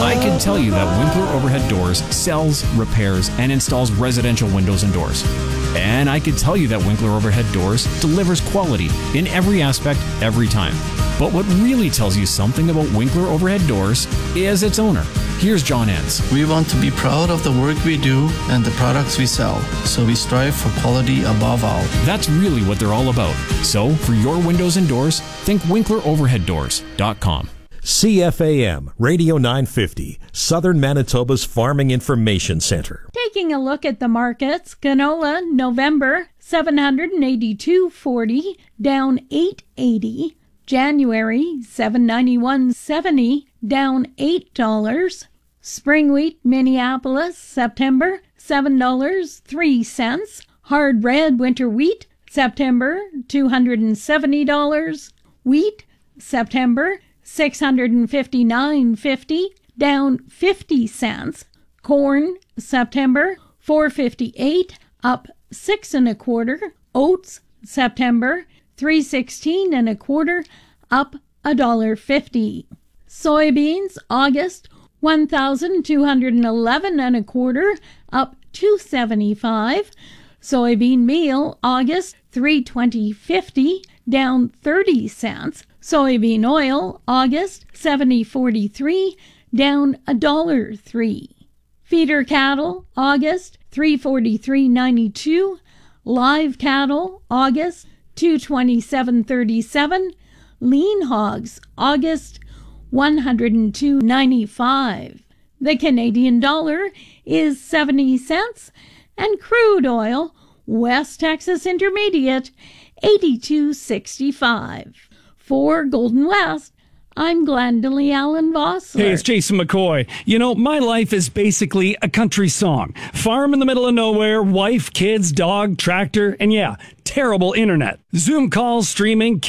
I can tell you that Winkler Overhead Doors sells, repairs, and installs residential windows and doors. And I can tell you that Winkler Overhead Doors delivers quality in every aspect, every time. But what really tells you something about Winkler Overhead Doors is its owner. Here's John Entz. We want to be proud of the work we do and the products we sell, so we strive for quality above all. That's really what they're all about. So, for your windows and doors, think WinklerOverheadDoors.com. CFAM, Radio 950, Southern Manitoba's Farming Information Center. Taking a look at the markets, canola, November, $782.40, down $8.80. January, $791.70, down $8. Spring wheat, Minneapolis, September, $7.03. Hard red winter wheat, September, $270. Wheat, September, $659.50, down 50 cents. Corn, September, $4.58, up 6 1/4. Oats, September, $3.16 1/4, up $1.50. Soybeans, August, $1,211 1/4, up $2.75. Soybean meal, August, $3.20.50, down 30 cents. Soybean oil, August, $70.43, down $1.03. Feeder cattle, August, $343.92. Live cattle, August, $227.37. Lean hogs, August, $102.95. The Canadian dollar is 70 cents, and crude oil, West Texas Intermediate, $82.65. For Golden West, I'm Glendalee Allen Vossler. Hey, it's Jason McCoy. You know, my life is basically a country song. Farm in the middle of nowhere, wife, kids, dog, tractor, and yeah, terrible internet. Zoom calls, streaming,